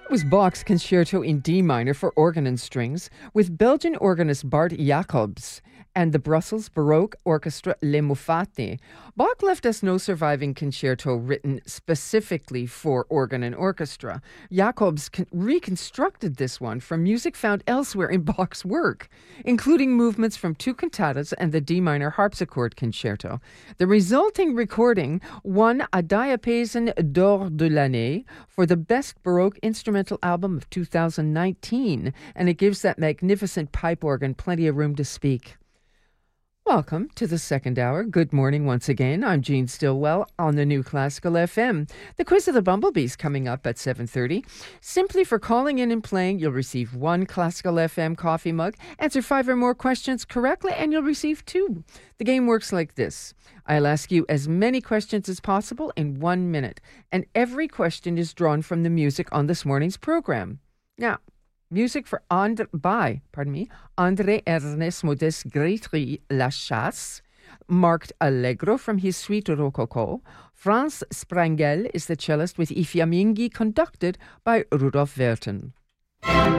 Was Bach's Concerto in D minor for organ and strings with Belgian organist Bart Jacobs and the Brussels Baroque Orchestra Les Moffatti. Bach left us no surviving concerto written specifically for organ and orchestra. Jacobs reconstructed this one from music found elsewhere in Bach's work, including movements from two cantatas and the D minor harpsichord concerto. The resulting recording won a Diapason d'Or de l'Année for the best Baroque instrumental album of 2019, and it gives that magnificent pipe organ plenty of room to speak. Welcome to the second hour. Good morning once again. I'm Jean Stillwell on the New Classical FM. The Quiz of the Bumblebees coming up at 7:30. Simply for calling in and playing, you'll receive one Classical FM coffee mug. Answer 5 or more questions correctly, and you'll receive 2. The game works like this. I'll ask you as many questions as possible in 1 minute, and every question is drawn from the music on this morning's program. Now, music for by André Ernest Modeste Grétry La Chasse, marked Allegro from his suite Rococo. Franz Sprengel is the cellist with I Fiamminghi, conducted by Rudolf Werten.